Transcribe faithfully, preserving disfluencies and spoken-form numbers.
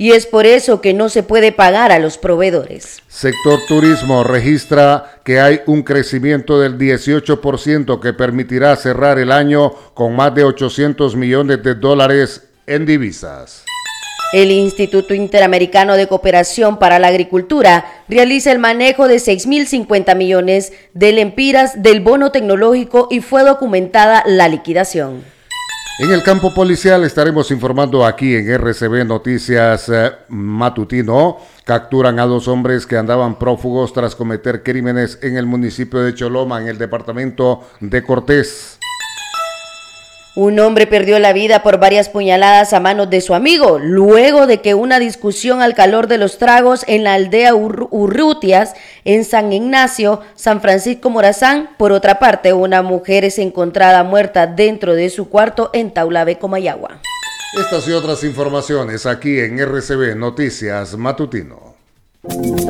y es por eso que no se puede pagar a los proveedores. Sector turismo registra que hay un crecimiento del dieciocho por ciento que permitirá cerrar el año con más de ochocientos millones de dólares en divisas. El Instituto Interamericano de Cooperación para la Agricultura realiza el manejo de seis mil cincuenta millones de lempiras del bono tecnológico y fue documentada la liquidación. En el campo policial estaremos informando aquí en R C B Noticias eh, Matutino. Capturan a dos hombres que andaban prófugos tras cometer crímenes en el municipio de Choloma, en el departamento de Cortés. Un hombre perdió la vida por varias puñaladas a manos de su amigo, luego de que una discusión al calor de los tragos en la aldea Ur- Urrutias, en San Ignacio, San Francisco Morazán. Por otra parte, una mujer es encontrada muerta dentro de su cuarto en Taulave, Comayagua. Estas y otras informaciones aquí en R C B Noticias Matutino.